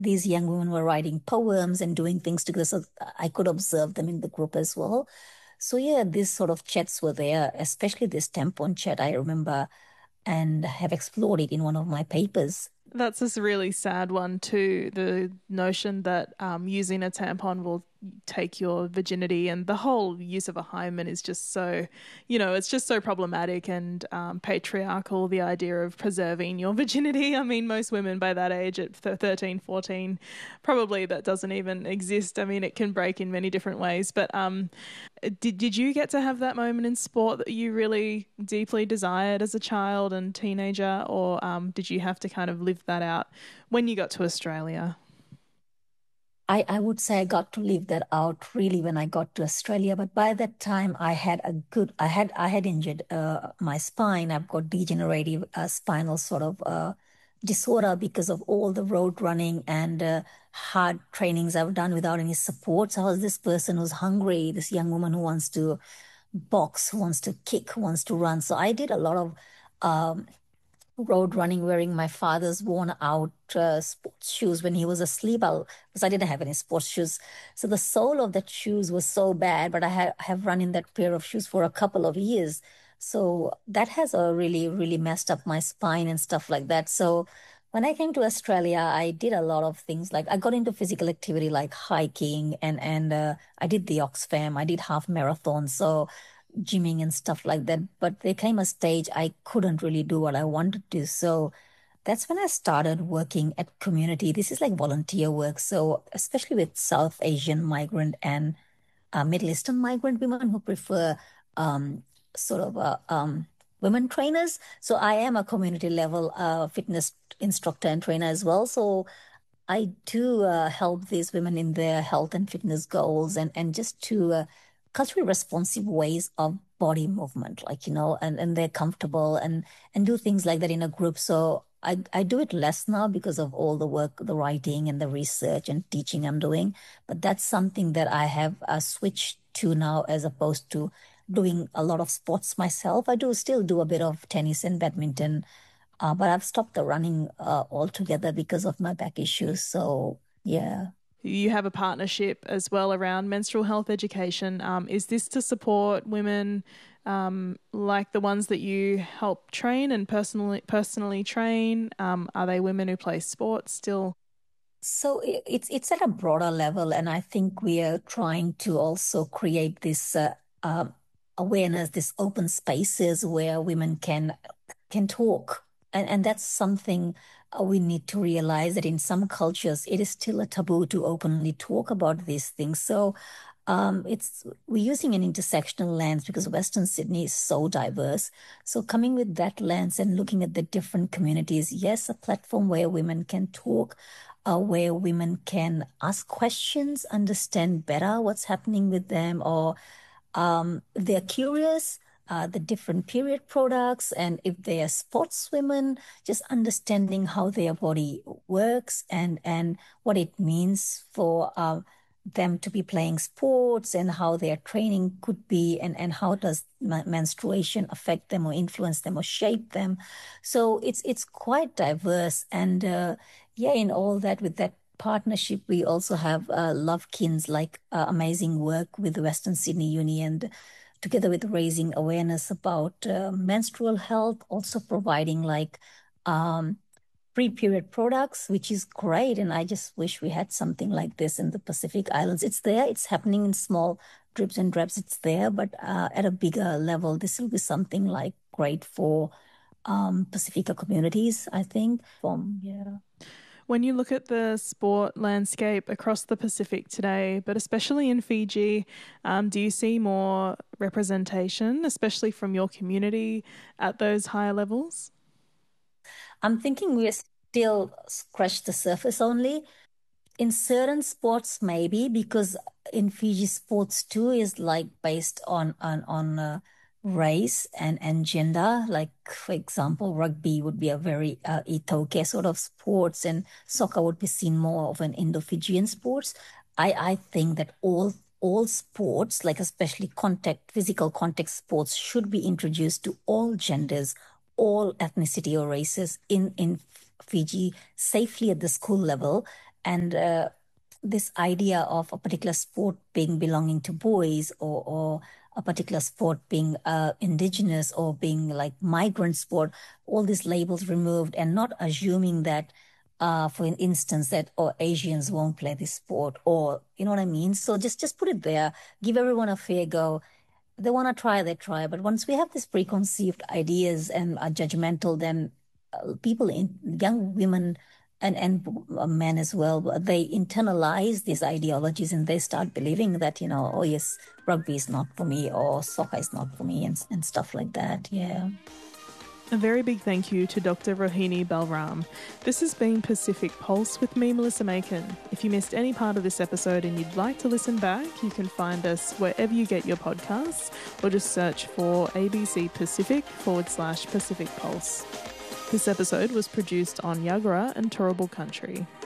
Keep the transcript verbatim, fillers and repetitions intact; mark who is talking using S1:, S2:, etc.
S1: these young women were writing poems and doing things together. So I could observe them in the group as well. So yeah, these sort of chats were there, especially this tampon chat, I remember, and have explored it in one of my papers.
S2: That's this really sad one too. The notion that um, using a tampon will take your virginity, and the whole use of a hymen is just so, you know, it's just so problematic and um, patriarchal. The idea of preserving your virginity. I mean, most women by that age, at thirteen, fourteen, probably that doesn't even exist. I mean, it can break in many different ways. But um, did did you get to have that moment in sport that you really deeply desired as a child and teenager, or um, did you have to kind of live that out when you got to Australia?
S1: I, I would say I got to live that out really when I got to Australia, but by that time I had a good I had I had injured uh, my spine. I've got degenerative uh, spinal sort of uh, disorder because of all the road running and uh, hard trainings I've done without any support. So I was this person who's hungry, this young woman who wants to box, who wants to kick, who wants to run. So I did a lot of um, road running wearing my father's worn out uh, sports shoes when he was asleep. I'll, because I didn't have any sports shoes. So the sole of that shoes was so bad, but I ha- have run in that pair of shoes for a couple of years. So that has uh, really, really messed up my spine and stuff like that. So when I came to Australia, I did a lot of things. Like I got into physical activity like hiking and and uh, I did the Oxfam. I did half marathons. So gymming and stuff like that. But there came a stage I couldn't really do what I wanted to. So that's when I started working at community. This is like volunteer work. So especially with South Asian migrant and uh, Middle Eastern migrant women who prefer um, sort of uh, um, women trainers. So I am a community level uh, fitness instructor and trainer as well. So I do uh, help these women in their health and fitness goals and, and just to uh, culturally responsive ways of body movement, like, you know, and, and they're comfortable and, and do things like that in a group. So I, I do it less now because of all the work, the writing and the research and teaching I'm doing. But that's something that I have uh, switched to now as opposed to doing a lot of sports myself. I do still do a bit of tennis and badminton, uh, but I've stopped the running uh, altogether because of my back issues. So, yeah.
S2: You have a partnership as well around menstrual health education. Um, is this to support women um, like the ones that you help train and personally personally train? Um, are they women who play sports still?
S1: So i- it's it's at a broader level, and I think we are trying to also create this uh, um, awareness, this open spaces where women can can talk, and and that's something uh, we need to realize that in some cultures it is still a taboo to openly talk about these things. So um, it's we're using an intersectional lens because Western Sydney is so diverse. So coming with that lens and looking at the different communities, yes, a platform where women can talk, uh, where women can ask questions, understand better what's happening with them, or um, if they're curious, uh, the different period products, and if they are sports women, just understanding how their body works and and what it means for uh, them to be playing sports and how their training could be and and how does ma- menstruation affect them or influence them or shape them. So it's it's quite diverse and uh, yeah, in all that with that partnership, we also have uh, Lovekins, like uh, amazing work with the Western Sydney Uni, and together with raising awareness about uh, menstrual health, also providing like um, pre-period products, which is great. And I just wish we had something like this in the Pacific Islands. It's there, it's happening in small drips and drabs, it's there, but uh, at a bigger level, this will be something like great for um, Pacifica communities, I think. From yeah.
S2: When you look at the sport landscape across the Pacific today, but especially in Fiji, um, do you see more representation, especially from your community at those higher levels?
S1: I'm thinking we're still scratched the surface only. In certain sports, maybe, because in Fiji, sports too is like based on on on uh, race and and gender. Like for example, rugby would be a very uh, Itoke sort of sports, and soccer would be seen more of an Indo-Fijian sports. I I think that all all sports, like especially contact physical contact sports, should be introduced to all genders, all ethnicity or races in in Fiji safely at the school level And uh, this idea of a particular sport being belonging to boys, or, or a particular sport being uh, indigenous or being like migrant sport, all these labels removed, and not assuming that, uh, for an instance, that or Asians won't play this sport, or you know what I mean. So just just put it there, give everyone a fair go. They want to try, they try. But once we have these preconceived ideas and are judgmental, then uh, people in young women and and uh, men as well, they internalize these ideologies and they start believing that, you know, oh yes, rugby is not for me, or soccer is not for me, and and stuff like that. Yeah.
S2: A very big thank you to Doctor Rohini Balram. This has been Pacific Pulse with me, Melissa Macon. If you missed any part of this episode and you'd like to listen back, you can find us wherever you get your podcasts, or just search for A B C Pacific forward slash Pacific Pulse. This episode was produced on Yagara and Turrbal Country.